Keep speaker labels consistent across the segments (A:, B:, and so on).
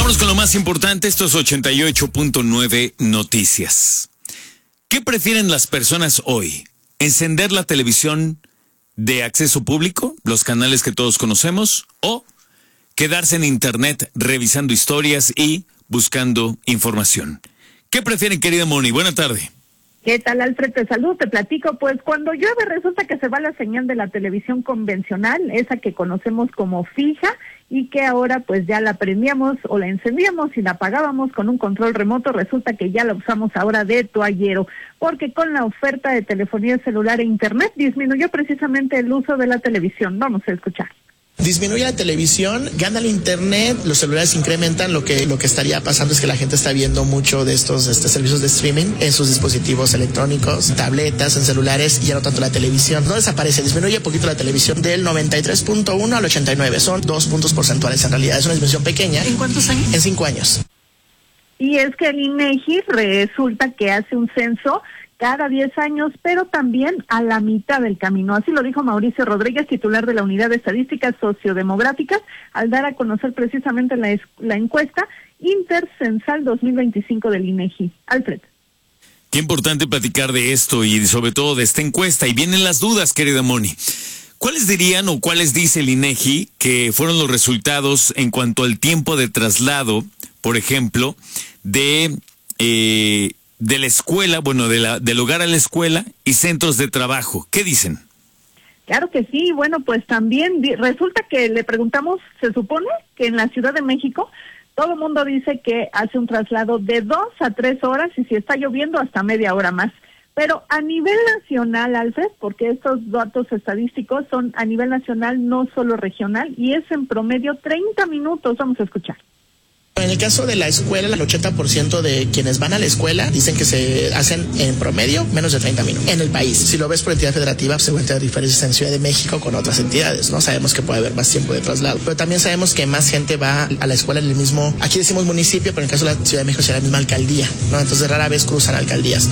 A: Vámonos con lo más importante, estos 88.9 noticias. ¿Qué prefieren las personas hoy? ¿Encender la televisión de acceso público, los canales que todos conocemos, o quedarse en internet revisando historias y buscando información? ¿Qué prefieren, querida Moni? Buena tarde.
B: ¿Qué tal, Alfred? Te saludo, te platico. Pues cuando llueve resulta que se va la señal de la televisión convencional, esa que conocemos como fija, y que ahora pues ya la prendíamos o la encendíamos y la apagábamos con un control remoto. Resulta que ya la usamos ahora de toallero, porque con la oferta de telefonía celular e internet disminuyó precisamente el uso de la televisión. Vamos a escuchar.
C: Disminuye la televisión, gana el internet, los celulares incrementan. Lo que estaría pasando es que la gente está viendo mucho de estos servicios de streaming en sus dispositivos electrónicos, tabletas, en celulares, y ya no tanto la televisión. No desaparece, disminuye un poquito la televisión del 93.1 al 89. Son 2 puntos porcentuales en realidad, es una disminución pequeña.
B: ¿En cuántos años?
C: En 5 años.
B: Y es que el INEGI resulta que hace un censo cada 10 años, pero también a la mitad del camino. Así lo dijo Mauricio Rodríguez, titular de la Unidad de Estadísticas Sociodemográficas, al dar a conocer precisamente la encuesta Intercensal 2025 del INEGI. Alfred.
A: Qué importante platicar de esto y sobre todo de esta encuesta. Y vienen las dudas, querida Moni. ¿Cuáles dirían o cuáles dice el INEGI que fueron los resultados en cuanto al tiempo de traslado, por ejemplo, de la escuela, del hogar a la escuela y centros de trabajo? ¿Qué dicen?
B: Claro que sí. Bueno, pues también resulta que le preguntamos, se supone que en la Ciudad de México todo el mundo dice que hace un traslado de 2 a 3 horas y si está lloviendo hasta media hora más. Pero a nivel nacional, Alfred, porque estos datos estadísticos son a nivel nacional, no solo regional, y es en promedio 30 minutos. Vamos a escuchar.
C: En el caso de la escuela, el 80% de quienes van a la escuela dicen que se hacen en promedio menos de 30 minutos en el país. Si lo ves por entidad federativa, seguramente hay diferencias en Ciudad de México con otras entidades, ¿no? Sabemos que puede haber más tiempo de traslado, pero también sabemos que más gente va a la escuela en el mismo, aquí decimos municipio, pero en el caso de la Ciudad de México será la misma alcaldía, ¿no? Entonces rara vez cruzan alcaldías.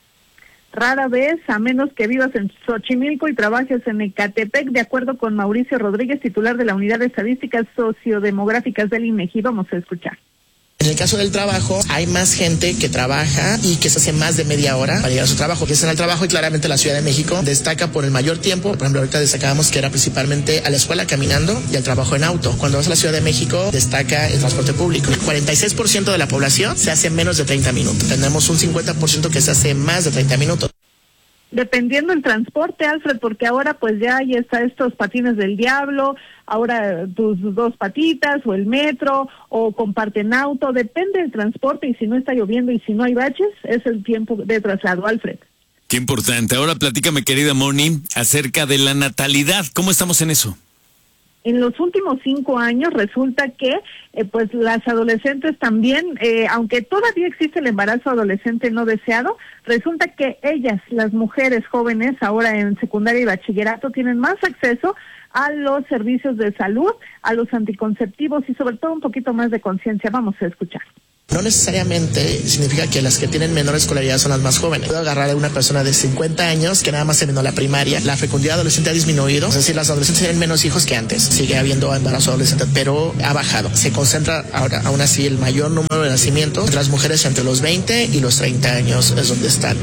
B: Rara vez, a menos que vivas en Xochimilco y trabajes en Ecatepec, de acuerdo con Mauricio Rodríguez, titular de la Unidad de Estadísticas Sociodemográficas del INEGI. Vamos a escuchar.
C: En el caso del trabajo, hay más gente que trabaja y que se hace más de media hora para llegar a su trabajo, que es en el trabajo, y claramente la Ciudad de México destaca por el mayor tiempo. Por ejemplo, ahorita destacábamos que era principalmente a la escuela caminando y al trabajo en auto. Cuando vas a la Ciudad de México, destaca el transporte público. El 46% de la población se hace menos de 30 minutos. Tenemos un 50% que se hace más de 30 minutos.
B: Dependiendo del transporte, Alfred, porque ahora pues ya ahí está estos patines del diablo, ahora tus 2 patitas o el metro o comparten auto, depende del transporte, y si no está lloviendo y si no hay baches, es el tiempo de traslado, Alfred.
A: Qué importante. Ahora platícame, querida Moni, acerca de la natalidad. ¿Cómo estamos en eso?
B: En los últimos 5 años resulta que pues las adolescentes también, aunque todavía existe el embarazo adolescente no deseado, resulta que ellas, las mujeres jóvenes, ahora en secundaria y bachillerato, tienen más acceso a los servicios de salud, a los anticonceptivos y sobre todo un poquito más de conciencia. Vamos a escuchar.
C: No necesariamente significa que las que tienen menor escolaridad son las más jóvenes. Puedo agarrar a una persona de 50 años que nada más terminó la primaria. La fecundidad adolescente ha disminuido. Es decir, las adolescentes tienen menos hijos que antes. Sigue habiendo embarazo adolescente, pero ha bajado. Se concentra ahora, aún así, el mayor número de nacimientos entre las mujeres entre los 20 y los 30 años es donde están.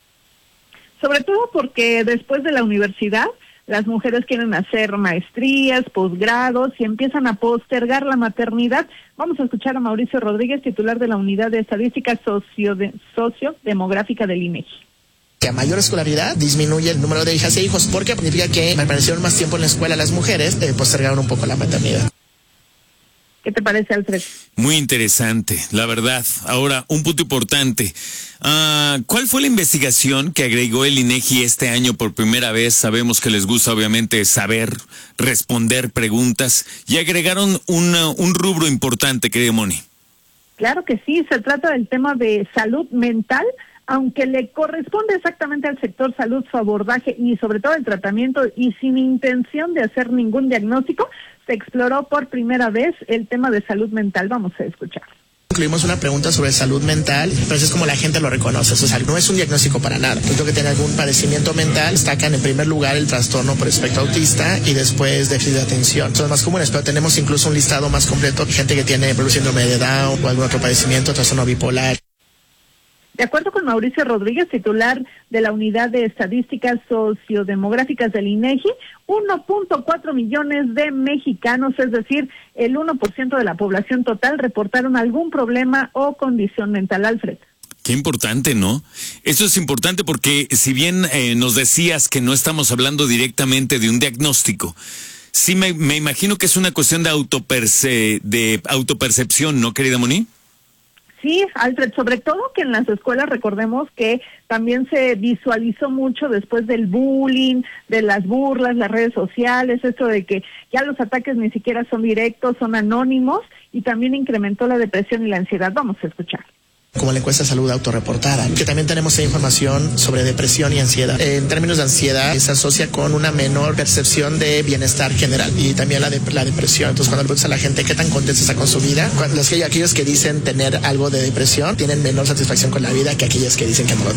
B: Sobre todo porque después de la universidad, las mujeres quieren hacer maestrías, posgrados y empiezan a postergar la maternidad. Vamos a escuchar a Mauricio Rodríguez, titular de la Unidad de Estadística Sociodemográfica del INEGI.
C: Que a mayor escolaridad disminuye el número de hijas e hijos, porque significa que permanecieron más tiempo en la escuela las mujeres, postergaron un poco la maternidad.
B: ¿Qué te parece, Alfred?
A: Muy interesante, la verdad. Ahora, un punto importante. ¿Cuál fue la investigación que agregó el INEGI este año por primera vez? Sabemos que les gusta, obviamente, saber, responder preguntas. Y agregaron un rubro importante, querida Moni.
B: Claro que sí, se trata del tema de salud mental, aunque le corresponde exactamente al sector salud su abordaje y sobre todo el tratamiento, y sin intención de hacer ningún diagnóstico, se exploró por primera vez el tema de salud mental. Vamos a escuchar.
C: Incluimos una pregunta sobre salud mental, pero así es como la gente lo reconoce. O sea, no es un diagnóstico para nada. Creo que tiene algún padecimiento mental. Destacan en primer lugar el trastorno por espectro autista y después déficit de atención. Son más comunes, pero tenemos incluso un listado más completo de gente que tiene síndrome de Down o algún otro padecimiento, trastorno bipolar.
B: De acuerdo con Mauricio Rodríguez, titular de la Unidad de Estadísticas Sociodemográficas del INEGI, 1.4 millones de mexicanos, es decir, el 1% de la población total, reportaron algún problema o condición mental. Alfred.
A: Qué importante, ¿no? Eso es importante porque si bien nos decías que no estamos hablando directamente de un diagnóstico, sí me imagino que es una cuestión de autopercepción, ¿no, querida Moni?
B: Sí, Alfred, sobre todo que en las escuelas recordemos que también se visualizó mucho después del bullying, de las burlas, las redes sociales, esto de que ya los ataques ni siquiera son directos, son anónimos, y también incrementó la depresión y la ansiedad. Vamos a escuchar.
C: Como la encuesta de salud autorreportada, que también tenemos información sobre depresión y ansiedad. En términos de ansiedad, se asocia con una menor percepción de bienestar general y también la depresión. Entonces, cuando le preguntas a la gente qué tan contenta está con su vida, aquellos que dicen tener algo de depresión tienen menor satisfacción con la vida que aquellos que dicen que no lo tienen.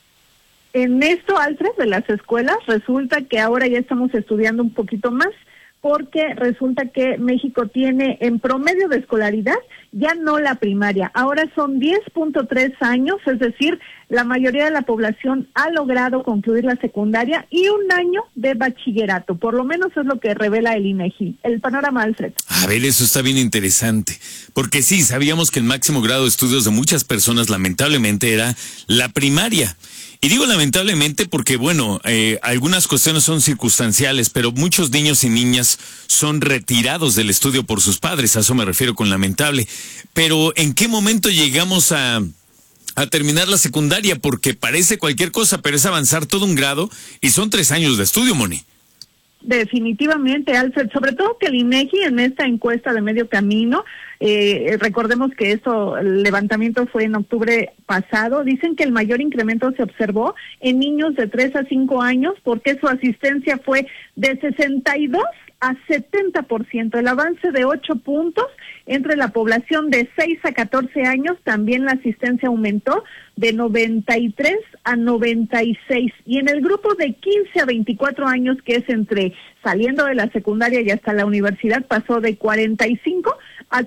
B: En esto, Alfred, de las escuelas, resulta que ahora ya estamos estudiando un poquito más, porque resulta que México tiene en promedio de escolaridad ya no la primaria, ahora son 10.3 años, es decir, la mayoría de la población ha logrado concluir la secundaria y un año de bachillerato, por lo menos es lo que revela el INEGI. El panorama, Alfred.
A: A ver, eso está bien interesante, porque sí, sabíamos que el máximo grado de estudios de muchas personas lamentablemente era la primaria. Y digo lamentablemente porque, bueno, algunas cuestiones son circunstanciales, pero muchos niños y niñas son retirados del estudio por sus padres, a eso me refiero con lamentable. Pero ¿en qué momento llegamos a terminar la secundaria? Porque parece cualquier cosa, pero es avanzar todo un grado y son 3 años de estudio, Moni.
B: Definitivamente, Alfred, sobre todo que el INEGI en esta encuesta de medio camino, recordemos que el levantamiento fue en octubre pasado, dicen que el mayor incremento se observó en niños de 3 a 5 años, porque su asistencia fue de 62 a 70%, el avance de 8 puntos. Entre la población de 6 a 14 años también la asistencia aumentó de 93 a 96. Y en el grupo de 15 a 24 años, que es entre saliendo de la secundaria y hasta la universidad, pasó de 45 a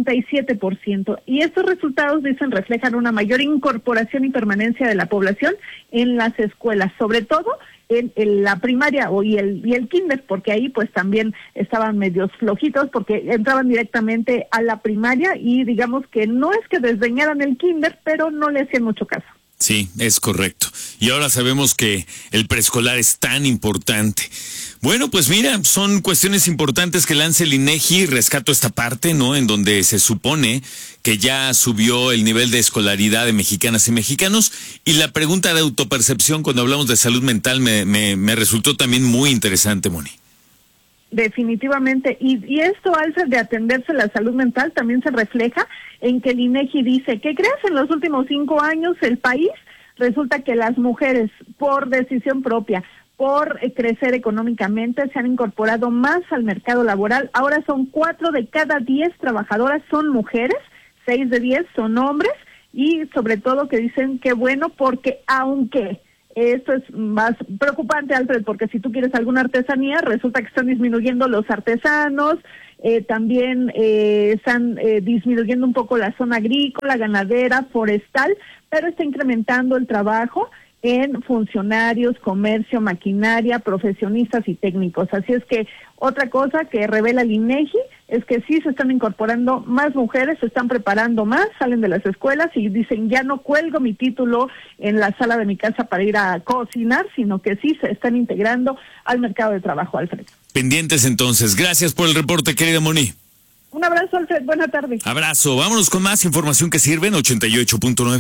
B: 47%. Y estos resultados, dicen, reflejan una mayor incorporación y permanencia de la población en las escuelas, sobre todo en la primaria y el kinder, porque ahí pues también estaban medios flojitos porque entraban directamente a la primaria y digamos que no es que desdeñaran el kinder, pero no le hacían mucho caso.
A: Sí, es correcto. Y ahora sabemos que el preescolar es tan importante. Bueno, pues mira, son cuestiones importantes que lanza el INEGI. Rescato esta parte, ¿no? En donde se supone que ya subió el nivel de escolaridad de mexicanas y mexicanos. Y la pregunta de autopercepción cuando hablamos de salud mental me resultó también muy interesante, Moni.
B: Definitivamente. Y esto, Alfred, de atenderse la salud mental también se refleja en que el INEGI dice que crees en los últimos 5 años el país, resulta que las mujeres, por decisión propia, por crecer económicamente, se han incorporado más al mercado laboral. Ahora son 4 de cada 10 trabajadoras son mujeres, 6 de 10 son hombres, y sobre todo que dicen que bueno, porque aunque esto es más preocupante, Alfred, porque si tú quieres alguna artesanía, resulta que están disminuyendo los artesanos, también están disminuyendo un poco la zona agrícola, ganadera, forestal, pero está incrementando el trabajo en funcionarios, comercio, maquinaria, profesionistas y técnicos. Así es que otra cosa que revela el INEGI es que sí se están incorporando más mujeres, se están preparando más, salen de las escuelas y dicen, ya no cuelgo mi título en la sala de mi casa para ir a cocinar, sino que sí se están integrando al mercado de trabajo, Alfred.
A: Pendientes entonces. Gracias por el reporte, querida Moni.
B: Un abrazo, Alfred. Buena tarde.
A: Abrazo. Vámonos con más información que sirve en 88.9.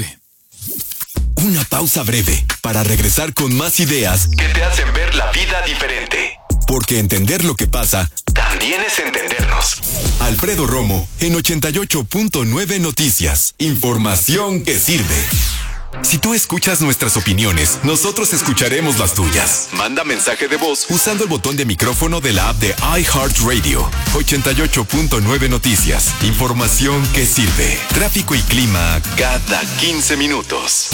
D: Una pausa breve para regresar con más ideas que te hacen ver la vida diferente. Porque entender lo que pasa también es entendernos. Alfredo Romo en 88.9 Noticias. Información que sirve. Si tú escuchas nuestras opiniones, nosotros escucharemos las tuyas. Manda mensaje de voz usando el botón de micrófono de la app de iHeartRadio. 88.9 Noticias. Información que sirve. Tráfico y clima cada 15 minutos.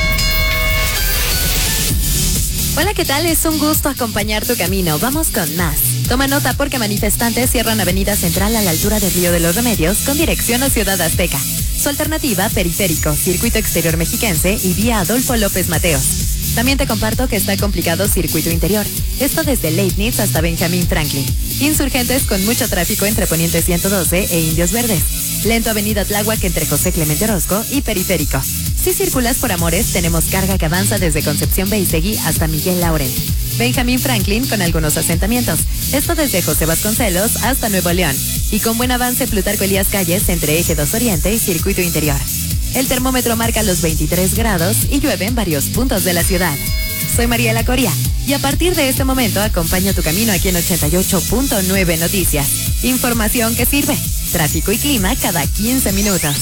E: Hola, ¿qué tal? Es un gusto acompañar tu camino. Vamos con más. Toma nota porque manifestantes cierran Avenida Central a la altura del Río de los Remedios con dirección a Ciudad Azteca. Su alternativa, Periférico, Circuito Exterior Mexiquense y Vía Adolfo López Mateos. También te comparto que está complicado Circuito Interior. Esto desde Leibniz hasta Benjamín Franklin. Insurgentes con mucho tráfico entre Poniente 112 e Indios Verdes. Lento Avenida Tláhuac entre José Clemente Orozco y Periférico. Si circulas por Amores, tenemos carga que avanza desde Concepción Beizegui hasta Miguel Laurent. Benjamín Franklin con algunos asentamientos. Esto desde José Vasconcelos hasta Nuevo León. Y con buen avance Plutarco Elías Calles entre Eje 2 Oriente y Circuito Interior. El termómetro marca los 23 grados y llueve en varios puntos de la ciudad. Soy Mariela Coria y a partir de este momento acompaño tu camino aquí en 88.9 Noticias. Información que sirve. Tráfico y clima cada 15 minutos.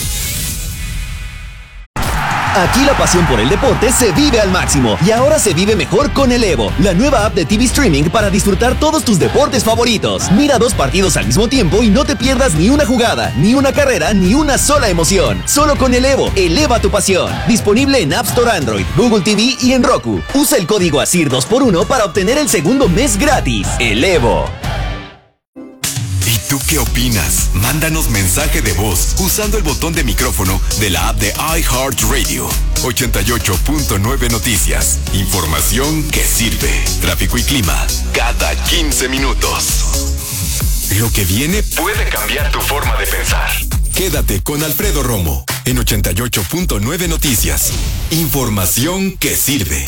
F: Aquí la pasión por el deporte se vive al máximo y ahora se vive mejor con el Evo, la nueva app de TV Streaming para disfrutar todos tus deportes favoritos. Mira 2 partidos al mismo tiempo y no te pierdas ni una jugada, ni una carrera, ni una sola emoción. Solo con el Evo, eleva tu pasión. Disponible en App Store Android, Google TV y en Roku. Usa el código ASIR 2x1 para obtener el segundo mes gratis. El Evo.
D: ¿Y tú qué opinas? Mándanos mensaje de voz usando el botón de micrófono de la app de iHeartRadio. 88.9 Noticias. Información que sirve. Tráfico y clima cada 15 minutos. Lo que viene puede cambiar tu forma de pensar. Quédate con Alfredo Romo en 88.9 Noticias. Información que sirve.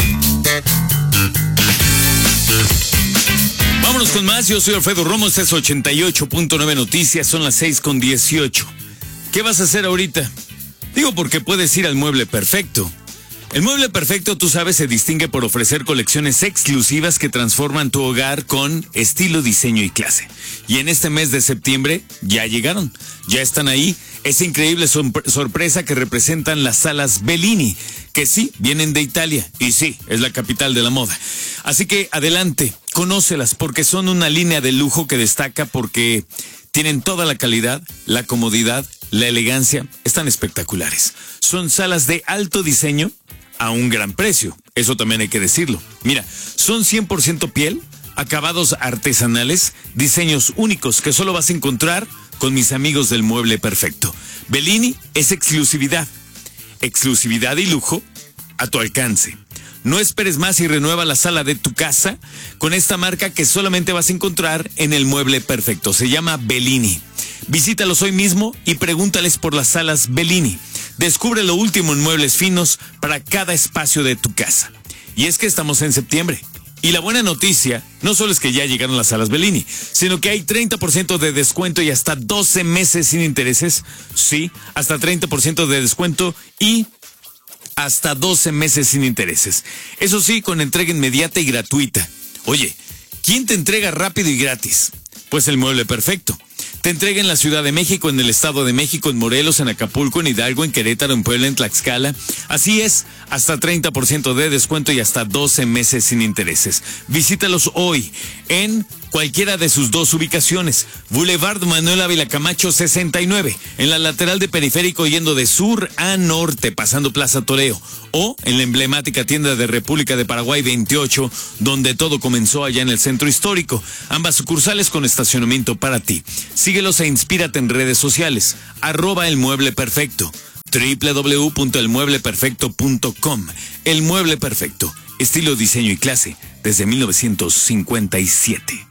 A: Vámonos con más, yo soy Alfredo Romo, este es 88.9 Noticias, son las 6:18. ¿Qué vas a hacer ahorita? Digo porque puedes ir al Mueble Perfecto. El Mueble Perfecto, tú sabes, se distingue por ofrecer colecciones exclusivas que transforman tu hogar con estilo, diseño y clase. Y en este mes de septiembre ya llegaron, ya están ahí. Esa increíble sorpresa que representan las salas Bellini, que sí, vienen de Italia y sí, es la capital de la moda. Así que adelante, conócelas porque son una línea de lujo que destaca porque tienen toda la calidad, la comodidad, la elegancia, están espectaculares. Son salas de alto diseño a un gran precio, eso también hay que decirlo. Mira, son 100% piel, acabados artesanales, diseños únicos que solo vas a encontrar con mis amigos del Mueble Perfecto. Bellini es exclusividad y lujo a tu alcance. No esperes más y renueva la sala de tu casa con esta marca que solamente vas a encontrar en el Mueble Perfecto. Se llama Bellini. Visítalos hoy mismo y pregúntales por las salas Bellini. Descubre lo último en muebles finos para cada espacio de tu casa. Y es que estamos en septiembre. Y la buena noticia no solo es que ya llegaron las salas Bellini, sino que hay 30% de descuento y hasta 12 meses sin intereses. Sí, hasta 30% de descuento y hasta 12 meses sin intereses. Eso sí, con entrega inmediata y gratuita. Oye, ¿quién te entrega rápido y gratis? Pues el Mueble Perfecto. Te entrega en la Ciudad de México, en el Estado de México, en Morelos, en Acapulco, en Hidalgo, en Querétaro, en Puebla, en Tlaxcala. Así es, hasta 30% de descuento y hasta 12 meses sin intereses. Visítalos hoy en cualquiera de sus 2 ubicaciones. Boulevard Manuel Ávila Camacho 69, en la lateral de Periférico yendo de sur a norte, pasando Plaza Toreo. O en la emblemática tienda de República de Paraguay 28, donde todo comenzó allá en el centro histórico. Ambas sucursales con estacionamiento para ti. Síguelos e inspírate en redes sociales. @El Mueble Perfecto. www.elmuebleperfecto.com. El Mueble Perfecto. Estilo, diseño y clase desde 1957.